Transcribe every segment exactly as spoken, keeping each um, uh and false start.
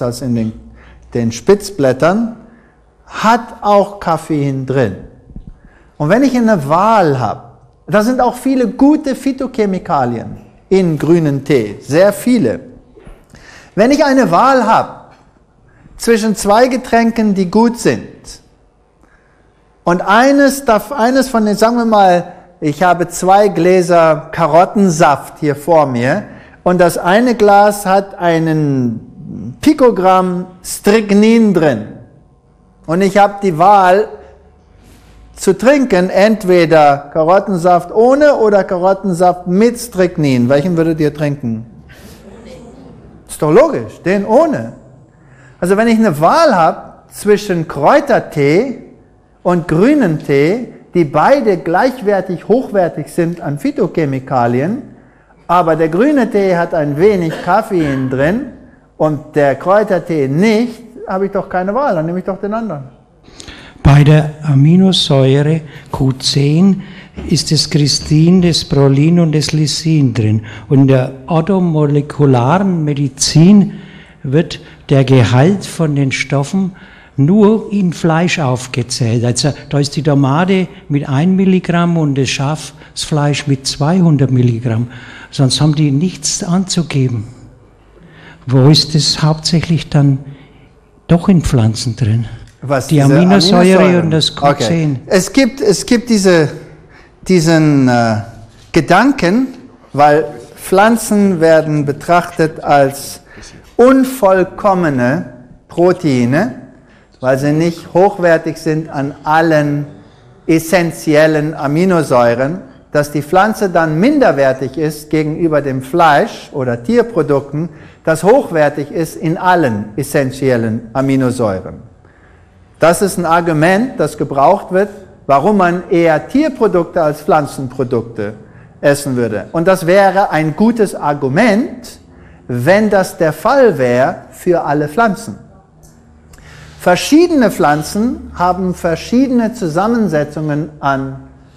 ist als in den, den Spitzblättern, hat auch Koffein drin. Und wenn ich eine Wahl habe, da sind auch viele gute Phytochemikalien in grünen Tee, sehr viele. Wenn ich eine Wahl habe zwischen zwei Getränken, die gut sind, und eines, darf, eines von den, sagen wir mal, ich habe zwei Gläser Karottensaft hier vor mir, und das eine Glas hat einen Pikogramm Strychnin drin. Und ich habe die Wahl zu trinken, entweder Karottensaft ohne oder Karottensaft mit Strychnin. Welchen würdet ihr trinken? Ist doch logisch, den ohne. Also wenn ich eine Wahl habe zwischen Kräutertee und grünen Tee, die beide gleichwertig hochwertig sind an Phytochemikalien, aber der grüne Tee hat ein wenig Koffein drin und der Kräutertee nicht, habe ich doch keine Wahl, dann nehme ich doch den anderen. Bei der Aminosäure Q zehn ist das Cristin, das Prolin und das Lysin drin. Und in der orthomolekularen Medizin wird der Gehalt von den Stoffen nur in Fleisch aufgezählt. Also da ist die Tomate mit ein Milligramm und das Schafsfleisch mit zweihundert Milligramm. Sonst haben die nichts anzugeben. Wo ist das hauptsächlich dann doch in Pflanzen drin? Was, die Aminosäure und das Q zehn. Okay. Es gibt, es gibt diese, diesen äh, Gedanken, weil Pflanzen werden betrachtet als unvollkommene Proteine, weil sie nicht hochwertig sind an allen essentiellen Aminosäuren, dass die Pflanze dann minderwertig ist gegenüber dem Fleisch oder Tierprodukten, das hochwertig ist in allen essentiellen Aminosäuren. Das ist ein Argument, das gebraucht wird, warum man eher Tierprodukte als Pflanzenprodukte essen würde. Und das wäre ein gutes Argument, wenn das der Fall wäre für alle Pflanzen. Verschiedene Pflanzen haben verschiedene Zusammensetzungen an,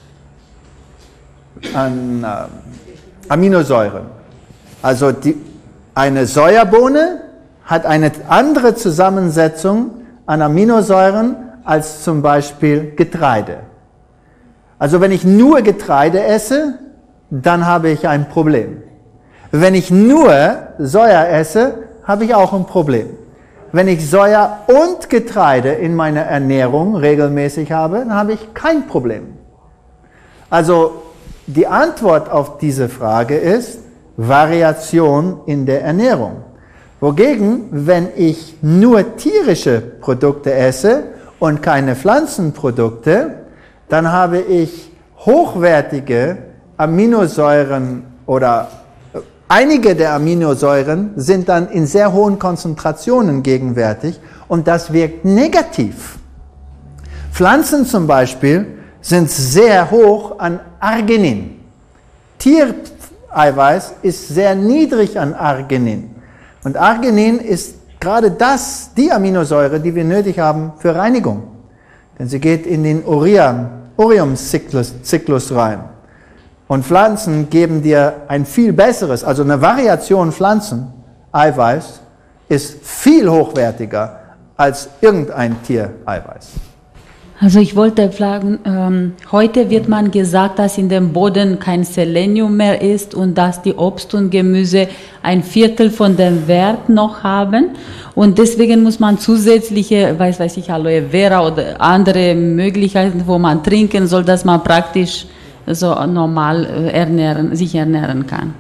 an äh, Aminosäuren. Also die, eine Sojabohne hat eine andere Zusammensetzung an Aminosäuren als zum Beispiel Getreide. Also wenn ich nur Getreide esse, dann habe ich ein Problem. Wenn ich nur Soja esse, habe ich auch ein Problem. Wenn ich Soja und Getreide in meiner Ernährung regelmäßig habe, dann habe ich kein Problem. Also die Antwort auf diese Frage ist Variation in der Ernährung. Wogegen, wenn ich nur tierische Produkte esse und keine Pflanzenprodukte, dann habe ich hochwertige Aminosäuren oder einige der Aminosäuren sind dann in sehr hohen Konzentrationen gegenwärtig und das wirkt negativ. Pflanzen zum Beispiel sind sehr hoch an Arginin. Tiereiweiß ist sehr niedrig an Arginin. Und Arginin ist gerade das, die Aminosäure, die wir nötig haben für Reinigung. Denn sie geht in den Ureum-Zyklus rein. Und Pflanzen geben dir ein viel besseres, also eine Variation Pflanzen, Eiweiß, ist viel hochwertiger als irgendein Tiereiweiß. Also ich wollte fragen, ähm, heute wird man gesagt, dass in dem Boden kein Selenium mehr ist und dass die Obst und Gemüse ein Viertel von dem Wert noch haben und deswegen muss man zusätzliche, weiß weiß ich, Aloe Vera oder andere Möglichkeiten, wo man trinken soll, dass man praktisch so normal ernähren, sich ernähren kann.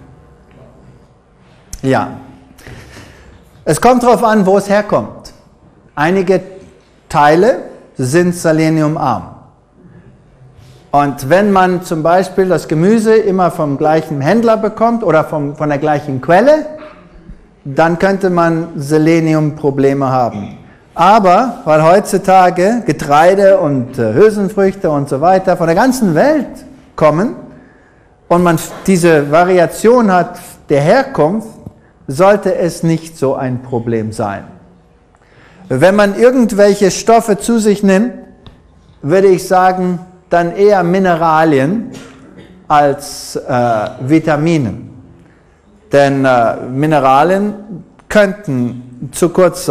Ja, es kommt darauf an, wo es herkommt. Einige Teile sind seleniumarm. Und wenn man zum Beispiel das Gemüse immer vom gleichen Händler bekommt oder vom, von der gleichen Quelle, dann könnte man Seleniumprobleme haben. Aber weil heutzutage Getreide und äh, Hülsenfrüchte und so weiter von der ganzen Welt kommen und man diese Variation hat der Herkunft, sollte es nicht so ein Problem sein. Wenn man irgendwelche Stoffe zu sich nimmt, würde ich sagen, dann eher Mineralien als äh, Vitamine. Denn äh, Mineralien könnten zu kurz sein.